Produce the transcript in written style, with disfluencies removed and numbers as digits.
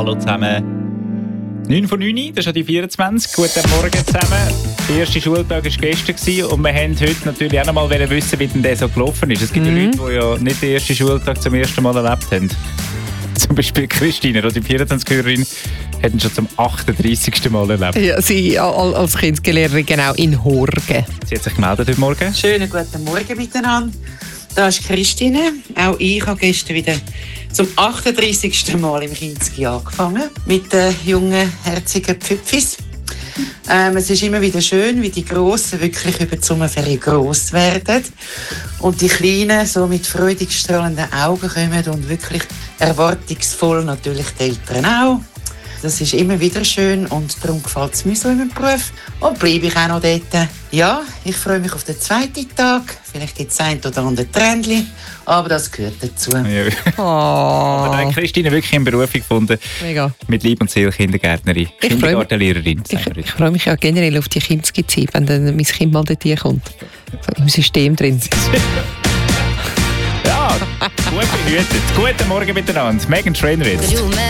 Hallo zusammen. 9 von 9, das ist ja die 24. Guten Morgen zusammen. Der erste Schultag war gestern und wir wollten heute natürlich auch noch mal wissen, wie denn der so gelaufen ist. Es gibt ja Leute, die ja nicht den ersten Schultag zum ersten Mal erlebt haben. Zum Beispiel Christine, die 24-Hörerin, hat ihn schon zum 38. Mal erlebt. Ja, sie als Kindeslehrerin genau in Horgen. Sie hat sich gemeldet heute Morgen. Schönen guten Morgen miteinander. Da ist Christine. Auch ich habe gestern wieder zum 38. Mal im Kinski angefangen mit den jungen, herzigen Pföpfis. Es ist immer wieder schön, wie die Grossen wirklich über die Sommerferien gross werden und die Kleinen so mit freudig strahlenden Augen kommen und wirklich erwartungsvoll natürlich die Eltern auch. Das ist immer wieder schön und darum gefällt es mir so in meinem Beruf. Und bleibe ich auch noch dort. Ja, ich freue mich auf den zweiten Tag. Vielleicht gibt es ein oder andere Tränchen, aber das gehört dazu. Ja. Oh. Aber dann hat Christine wirklich eine Berufung gefunden. Mega. Mit Lieb und Seele Kindergärtnerin, Kindergartenlehrerin. Ich freue mich ja generell auf die Kinski-Zeit, wenn dann mein Kind mal dort kommt. So im System drin. Ja, gut behütet. Guten Morgen miteinander. Meghan Trainor jetzt.